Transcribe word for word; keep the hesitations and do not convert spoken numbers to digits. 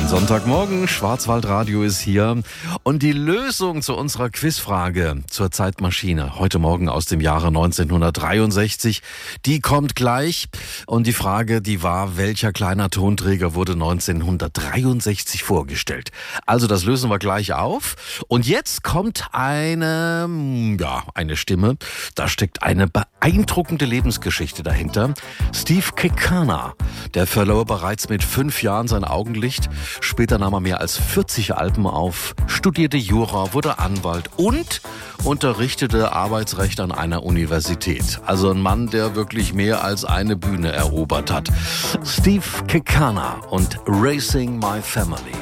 Sonntagmorgen, Schwarzwaldradio ist hier und die Lösung zu unserer Quizfrage zur Zeitmaschine heute Morgen aus dem Jahre neunzehnhundertdreiundsechzig, die kommt gleich. Und die Frage, die war, welcher kleiner Tonträger wurde neunzehnhundertdreiundsechzig vorgestellt? Also das lösen wir gleich auf. Und jetzt kommt eine, ja, eine Stimme, da steckt eine beeindruckende Lebensgeschichte dahinter. Steve Kekana, der verlor bereits mit fünf Jahren sein Augenlicht. Später nahm er mehr als vierzig Alben auf, studierte Jura, wurde Anwalt und unterrichtete Arbeitsrecht an einer Universität. Also ein Mann, der wirklich mehr als eine Bühne erobert hat. Steve Kekana und Racing My Family.